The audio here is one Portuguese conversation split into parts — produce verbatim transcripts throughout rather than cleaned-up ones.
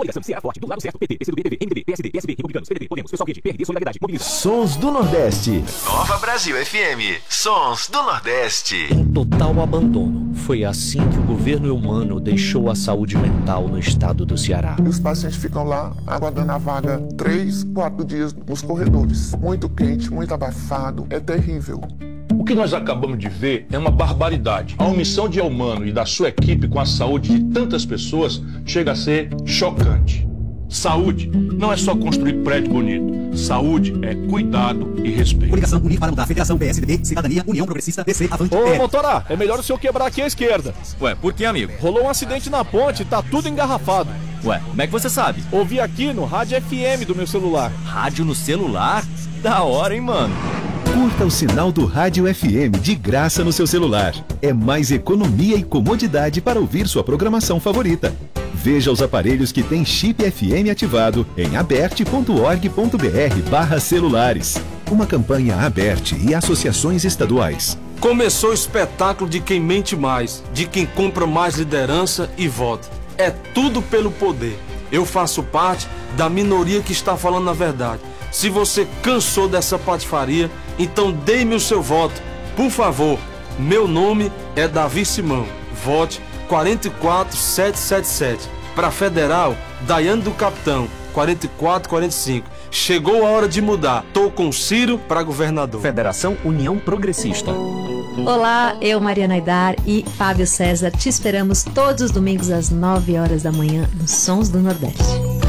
Coligação Ceará Forte, do lado certo, P T, P C do B, P V, M D B, P S D, P S B, Republicanos, P D T, Podemos, Pessoal Rede, P R D, Solidariedade, Mobilização. Sons do Nordeste. Nova Brasil F M. Sons do Nordeste. Em total abandono. Foi assim que o governo humano deixou a saúde mental no estado do Ceará. E os pacientes ficam lá aguardando a vaga três, quatro dias nos corredores. Muito quente, muito abafado, é terrível. O que nós acabamos de ver é uma barbaridade. A omissão de Elmano e da sua equipe com a saúde de tantas pessoas chega a ser chocante. Saúde não é só construir prédio bonito. Saúde é cuidado e respeito. Coligação Unir para Mudar, Federação P S D B, Cidadania, União Progressista, D C, Avante. Ô, motora, é melhor o senhor quebrar aqui à esquerda. Ué, por que, amigo? Rolou um acidente na ponte e tá tudo engarrafado. Ué, como é que você sabe? Ouvi aqui no rádio F M do meu celular. Rádio no celular? Da hora, hein, mano? Curta o sinal do Rádio F M de graça no seu celular. É mais economia e comodidade para ouvir sua programação favorita. Veja os aparelhos que têm chip F M ativado em aberte ponto org ponto br barra celulares. Uma campanha Aberte e associações estaduais. Começou o espetáculo de quem mente mais, de quem compra mais liderança e voto. É tudo pelo poder. Eu faço parte da minoria que está falando a verdade. Se você cansou dessa patifaria, então dê-me o seu voto. Por favor, meu nome é Davi Simão. Vote quatro quatro sete sete sete. Para Federal, Daiane do Capitão, quatro quatro quatro cinco. Chegou a hora de mudar. Tô com Ciro para governador. Federação União Progressista. Olá, eu, Mariana Aidar e Fábio César, te esperamos todos os domingos às nove horas da manhã nos Sons do Nordeste.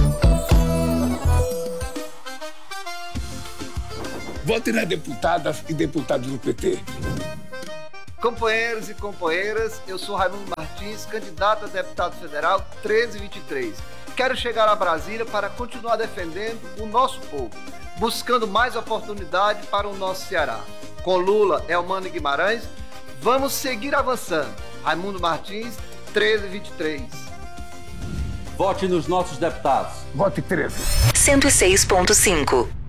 Vote nas deputadas e deputados do P T. Companheiros e companheiras, eu sou Raimundo Martins, candidato a deputado federal treze vinte e três. Quero chegar a Brasília para continuar defendendo o nosso povo, buscando mais oportunidade para o nosso Ceará. Com Lula, Elmano e Guimarães, vamos seguir avançando. Raimundo Martins, treze vinte e três. Vote nos nossos deputados. Vote treze. cento e seis ponto cinco.